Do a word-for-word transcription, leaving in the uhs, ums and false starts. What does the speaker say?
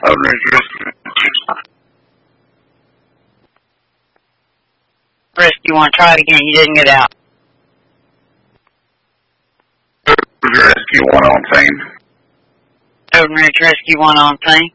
Odin Ridge Rescue. Rescue one, try it again. You didn't get out. Odin Ridge Rescue one on scene. Odin Ridge Rescue one on scene.